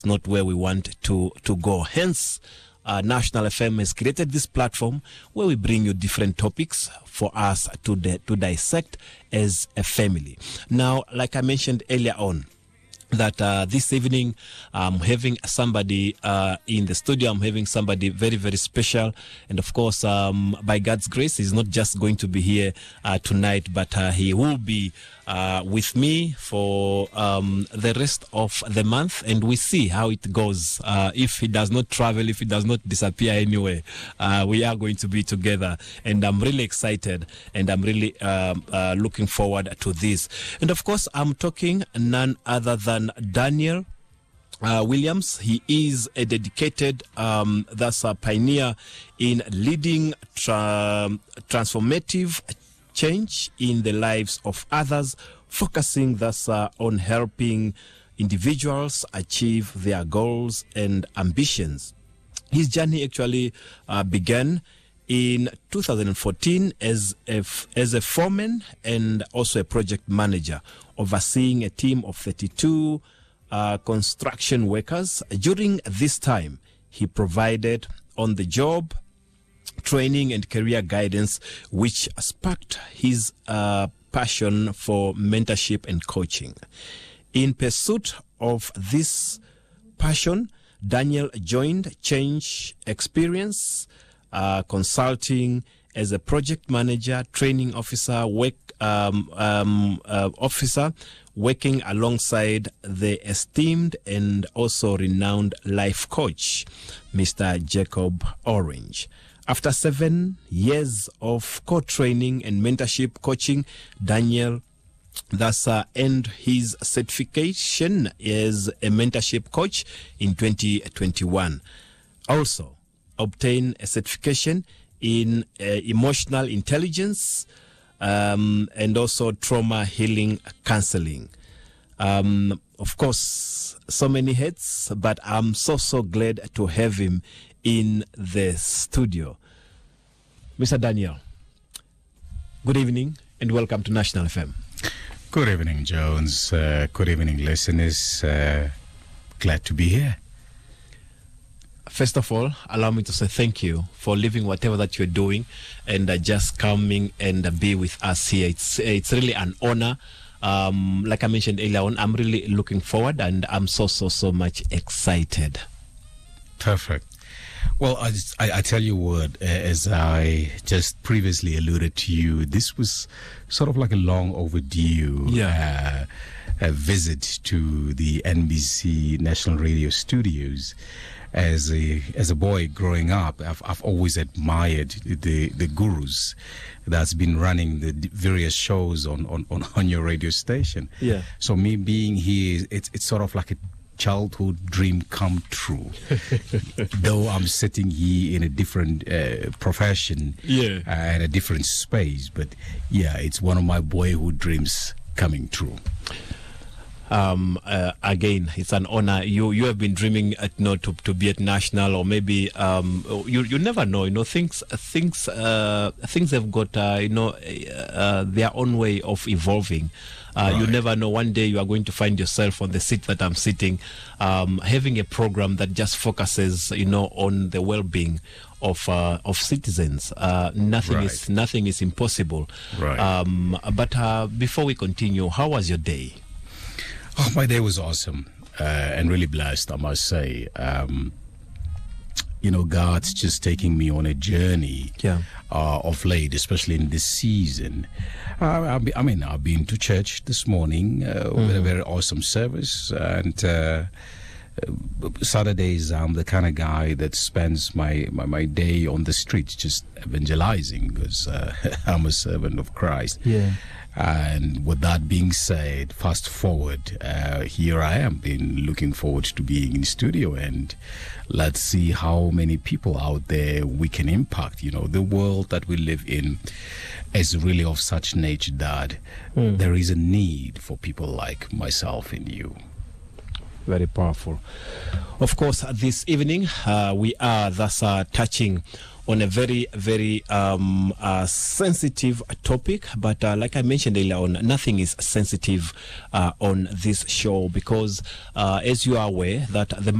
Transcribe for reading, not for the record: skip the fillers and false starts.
not where we want to go. Hence, National FM has created this platform where we bring you different topics for us to dissect as a family. Now, like I mentioned earlier on, that this evening I'm having somebody in the studio. I'm having somebody very, very special. And of course, by God's grace, he's not just going to be here tonight, but he will be with me for the rest of the month. And we see how it goes. If he does not travel, if he does not disappear anywhere, we are going to be together. And I'm really excited. And I'm really looking forward to this. And of course, I'm talking none other than Daniel Williams. He is a dedicated that's a pioneer in leading transformative change in the lives of others, focusing thus on helping individuals achieve their goals and ambitions. His journey actually began in 2014 as a foreman and also a project manager, overseeing a team of 32 construction workers. During this time, he provided on-the-job training and career guidance, which sparked his passion for mentorship and coaching. In pursuit of this passion, Daniel joined Change Experience Consulting as a project manager, training officer, working alongside the esteemed and also renowned life coach, Mr. Jacob Orange. After 7 years of co-training and mentorship coaching, Daniel thus earned his certification as a mentorship coach in 2021. Also, obtained a certification in emotional intelligence and also trauma healing counseling. Of course, so many hats, but I'm so glad to have him in the studio. Mr. Daniel, good evening and welcome to National FM. Good evening, Jones. Good evening, listeners. Glad to be here. First of all, allow me to say thank you for leaving whatever that you're doing and just coming and be with us here. It's really an honor. Like I mentioned earlier on, I'm really looking forward and I'm so much excited. Perfect. Well, I tell you what, as I just previously alluded to you, this was sort of like a long overdue a visit to the NBC National Radio Studios. As a boy growing up, I've always admired the gurus that's been running the various shows on your radio station. Yeah. So me being here, it's sort of like a childhood dream come true. Though I'm sitting here in a different profession and a different space, but yeah, it's one of my boyhood dreams coming true. Again, it's an honor. You have been dreaming to be at National, or maybe you never know. Things have got their own way of evolving. Right. You never know. One day you are going to find yourself on the seat that I'm sitting, having a program that just focuses, on the well-being of citizens. Nothing is impossible. Right. But before we continue, how was your day? Oh, my day was awesome and really blessed, I must say. God's just taking me on a journey of late, especially in this season. I've been to church this morning with a very awesome service. And Saturdays, I'm the kind of guy that spends my day on the streets just evangelizing because I'm a servant of Christ. Yeah. And with that being said, fast forward, here I am, been looking forward to being in studio, and let's see how many people out there we can impact. The world that we live in is really of such nature that there is a need for people like myself and you. Very powerful. Of course, this evening we are thus touching on a very, very sensitive topic. But like I mentioned earlier on, nothing is sensitive on this show because, as you are aware, that the